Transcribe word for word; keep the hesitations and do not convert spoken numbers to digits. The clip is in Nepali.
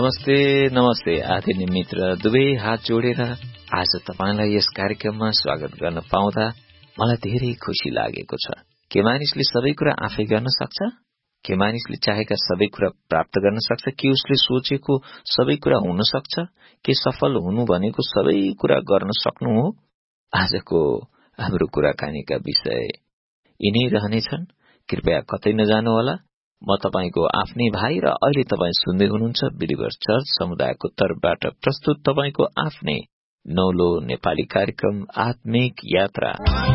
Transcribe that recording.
नमस्ते नमस्ते आदरणीय मित्र दुवै हात जोडेर आज तपाईलाई यस कार्यक्रममा स्वागत गर्न पाउँदा मलाई धेरै खुशी लागेको छ। के मानिसले सबै कुरा आफै गर्न सक्छ? के मानिसले चाहेका सबै कुरा प्राप्त गर्न सक्छ? के उसले सोचेको सबै कुरा हुन सक्छ? के सफल हुनु भनेको सबै कुरा गर्न सक्नु हो? आजको हाम्रो कुराकानीका विषय यिनै रहनेछन्। कृपया कतै नजानु होला। म तपाईको आफ्नै भाइ र अहिले तपाई सुन्दै हुनुहुन्छ बिलिभर्स चर्च समुदायको तर्फबाट प्रस्तुत तपाईको आफ्नै नौलो नेपाली कार्यक्रम आत्मिक यात्रा।